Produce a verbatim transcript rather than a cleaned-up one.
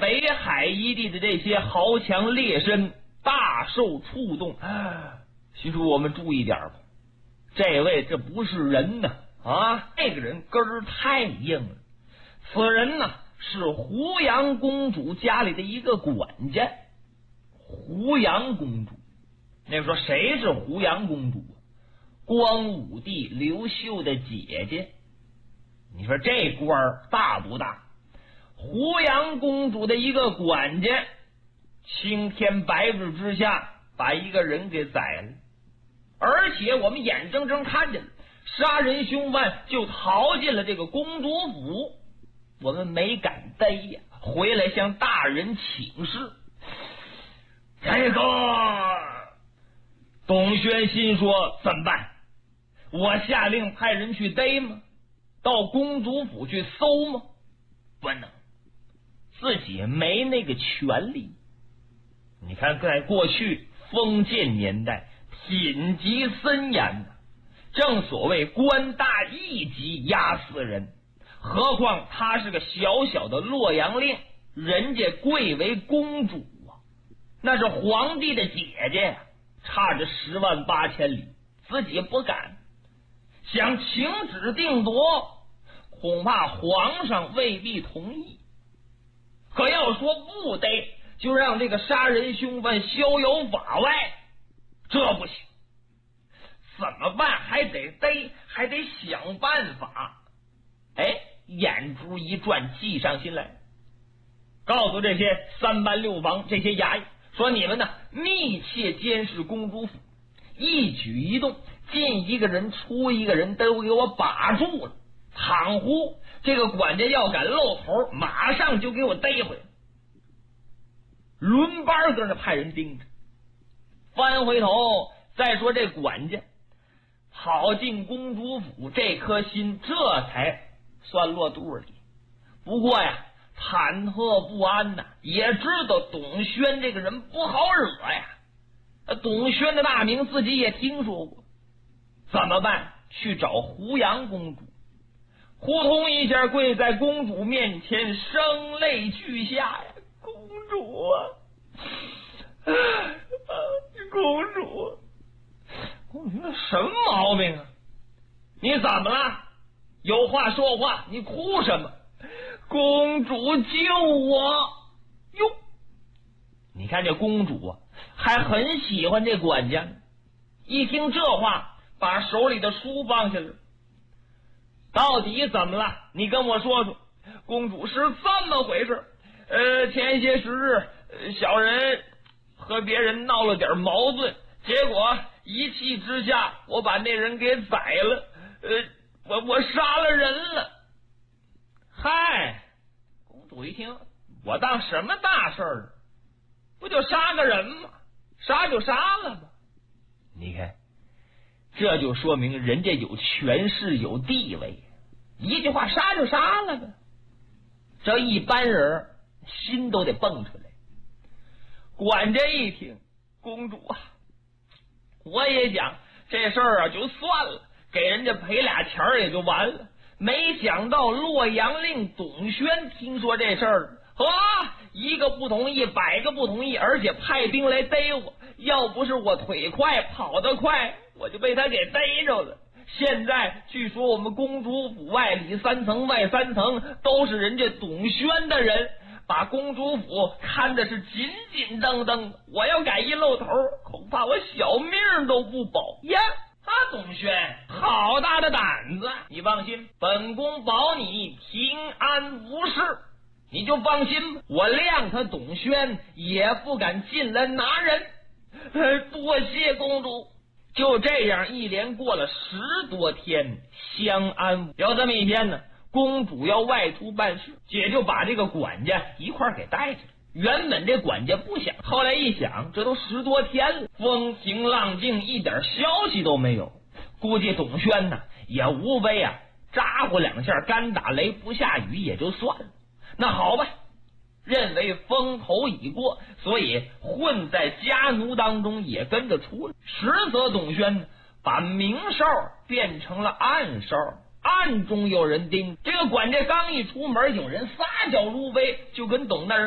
北海一地的这些豪强劣绅大受触动，心说我们注意点吧，这位这不是人呢啊！这个人根儿太硬了。此人呢是胡杨公主家里的一个管家。胡杨公主，那个说谁是胡杨公主？光武帝刘秀的姐姐。你说这官儿大不大？胡杨公主的一个管家，青天白日之下把一个人给宰了，而且我们眼睁睁看见杀人凶犯就逃进了这个公主府，我们没敢逮呀，回来向大人请示。这个董宣心说怎么办？我下令派人去逮吗？到公主府去搜吗？不能，自己没那个权利。你看在过去封建年代品级森严的，正所谓官大一级压死人，何况他是个小小的洛阳令，人家贵为公主啊，那是皇帝的姐姐呀，差着十万八千里，自己不敢想请旨定夺，恐怕皇上未必同意。可要说不逮，就让这个杀人凶犯逍遥法外，这不行。怎么办？还得逮，还得想办法。哎，眼珠一转，计上心来，告诉这些三班六房这些衙役说，你们呢密切监视公主府，一举一动，进一个人出一个人都给我把住了，倘乎这个管家要敢露头，马上就给我逮回来。轮班搁那派人盯着。翻回头再说这管家跑进公主府，这颗心这才算落肚里。不过呀，忐忑不安呐，也知道董宣这个人不好惹呀。董宣的大名自己也听说过，怎么办？去找胡杨公主，扑通一下跪在公主面前，声泪俱下呀！公主啊，啊公主，公主那什么毛病啊？你怎么了？有话说话，你哭什么？公主救我！哟，你看这公主啊，还很喜欢这管家。一听这话，把手里的书放下了。到底怎么了？你跟我说说。公主是这么回事，呃，前些时日，小人和别人闹了点矛盾，结果一气之下，我把那人给宰了，呃，我我杀了人了。嗨，公主一听，我当什么大事儿？不就杀个人吗？杀就杀了吧。你看，这就说明人家有权势有地位，一句话杀就杀了呗。这一般人心都得蹦出来。管家一听，公主啊，我也想这事儿啊就算了，给人家赔俩钱儿也就完了。没想到洛阳令董宣听说这事儿，啊，一个不同意，百个不同意，而且派兵来逮我。要不是我腿快，跑得快，我就被他给逮着了。现在据说我们公主府外里三层外三层都是人家董宣的人，把公主府看的是紧紧瞪瞪的。我要敢一露头，恐怕我小命都不保呀！啊，董宣，好大的胆子！你放心，本宫保你平安无事，你就放心吧。我谅他董宣也不敢进来拿人。呃，多谢公主。就这样一连过了十多天，相安。有这么一天呢，公主要外出办事，姐就把这个管家一块给带着。原本这管家不想，后来一想，这都十多天了，风平浪静，一点消息都没有，估计董宣呢也无非啊扎呼两下，干打雷不下雨也就算了。那好吧，认为风头已过，所以混在家奴当中也跟着出来。实则董宣把明哨变成了暗哨，暗中有人盯。这个管家刚一出门，有人撒脚入威，就跟董大人